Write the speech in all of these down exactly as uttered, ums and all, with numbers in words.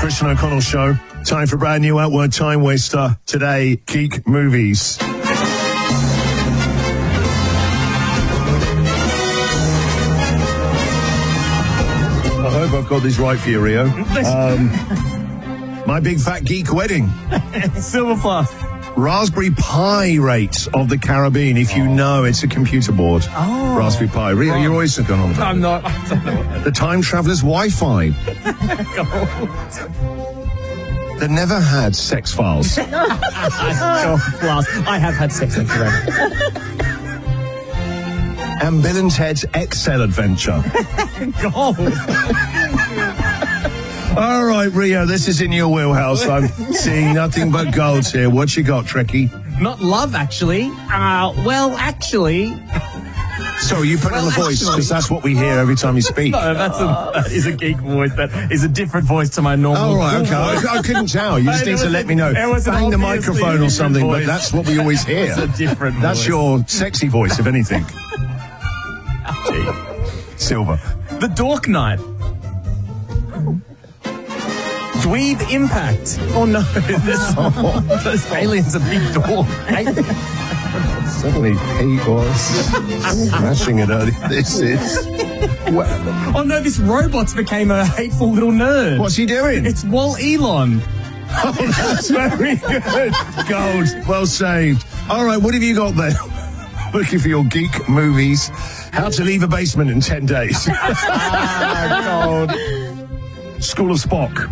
Christian O'Connell Show. Time for a brand new Outward Time Waster. Today, Geek Movies. I hope I've got this right for you, Rio. Um, my Big Fat Geek Wedding. Silver Plus. Raspberry Pi Rates of the Caribbean. If you know, it's a computer board. Oh. Raspberry Pi. Rio, you're always going on about I'm not. I don't know what The Time Traveller's Wi-Fi. They never had sex files. Oh, plus. I have had sex, thank you very much. And Bill and Ted's Excel Adventure. God. All right, Rio, this is in your wheelhouse. I'm seeing nothing but golds here. What you got, Trekkie? Not love, actually. Uh, well, actually... Sorry, you put Well, in the voice, actually- because that's what we hear every time you speak. No, that's a, that is a geek voice. That is a different voice to my normal Oh, right, okay. voice. I, I couldn't tell. You just It need to was let a- me know. it was an Bang the obviously microphone or different something, voice. but that's what we always hear. It's a different That's voice. your sexy voice, if anything. Gee. Silver. The Dork Knight. Dweeb Impact. Oh, no. This, this alien's a big dork. Suddenly, Pete was smashing it early. This is... Well, Oh, no, this robot's became a hateful little nerd. what's he doing? It's Wall Elon. Oh, that's very good. Gold. Well saved. All right, what have you got there? Looking for your geek movies. How to leave a basement in ten days. Ah, gold. School of Spock.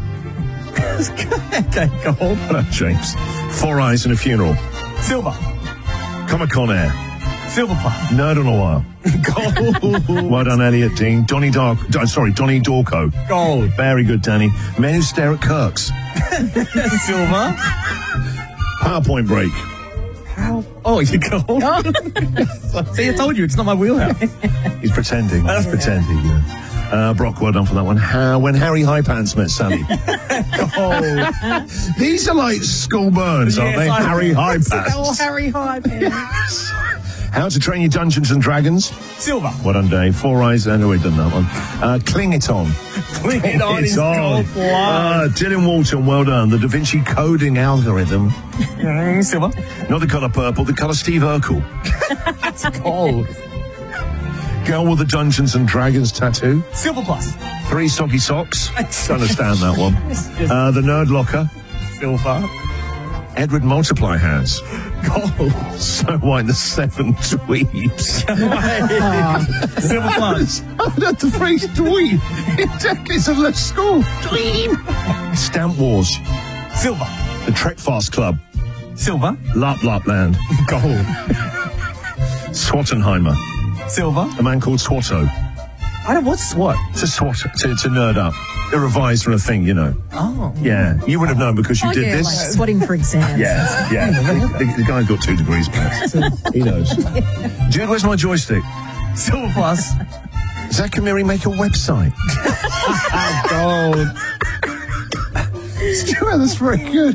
Okay, gold. Hello, James. Four Eyes and a Funeral. Silver. Comic-Con Air. Silver Plus. Nerd on a While. Gold. Well done, Elliot Dean. Donnie Dark. uh, Sorry, Donnie Dorco. Gold. Very good, Danny. Men Who Stare at Kirks. Silver. PowerPoint Break. How? Oh, you gold. See, I told you, it's not my wheelhouse. He's pretending. He's pretending. Yeah. Uh, Brock, well done for that one. How, when Harry Highpants Met Sally. Gold. These are like school burns, aren't Yes, they? I- Harry Oh, Highpants. Harry Highpants. How to Train Your Dungeons and Dragons. Silver. Well done, Dave. Four Eyes. I know we've done that one. Uh, Cling It On. Cling It On is gold plus. Uh, Dylan Walton, well done. The Da Vinci Coding Algorithm. Mm, Silver. Not the colour purple, the colour Steve Urkel. That's gold. Girl with the Dungeons and Dragons tattoo. Silver Plus. Three Soggy Socks. Don't understand that one. Uh, the Nerd Locker. Silver. Edward Multiply Hands. Gold. So White and the Seven Dweebs. Silver Plus. Oh, that's the phrase dweeb. In decades of left school. Dweeb. Stamp Wars. Silver. The Trek Fast Club. Silver. Lap Lapland. Gold. Swattenheimer. Silver. A man called Swatto. I don't, what's what? To swat, to, to nerd up. They're revised from a thing, you know. Oh. Yeah. You would have known because you Oh, did yeah, this. like sweating for exams. Yeah, yeah. the, the guy got two degrees back. He knows. Dude, where's my joystick? Silver Plus. Zach and Mary make a website. Gold. Stuart, that's very good.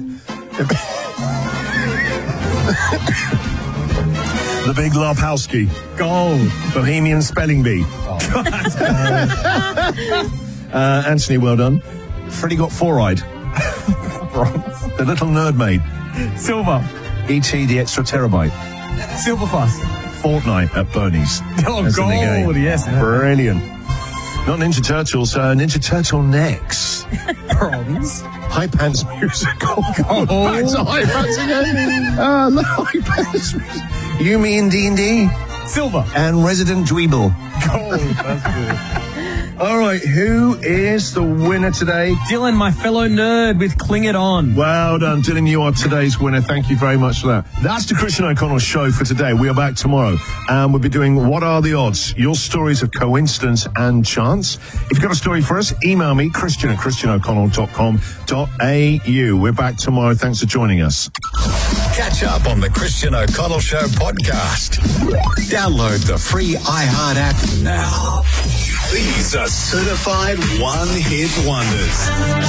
The Big Lopowski. Gold. Bohemian Spelling Bee. uh, Anthony, well done. Freddie got four-eyed. The Little Nerd Maid. Silver. E T the Extra Terabyte. Silver Plus. Fortnite at Bernie's. Oh, That's in the game. gold. Yes. Brilliant. Not Ninja Turtles, uh, Ninja Turtle Necks. Bronze. High Pants Musical. Oh. Back to High Pants again. Uh, the High Pants Musical. You, Me, and D and D. Silver. And Resident Dweeble. Gold. That's good. All right, who is the winner today? Dylan, my fellow nerd with Cling It On. Well done, Dylan. You are today's winner. Thank you very much for that. That's the Christian O'Connell Show for today. We are back tomorrow, and we'll be doing What Are the Odds? Your stories of coincidence and chance. If you've got a story for us, email me, Christian at christian o'connell dot com dot a u. We're back tomorrow. Thanks for joining us. Catch up on the Christian O'Connell Show podcast. Download the free iHeart app now. These are certified one-hit wonders.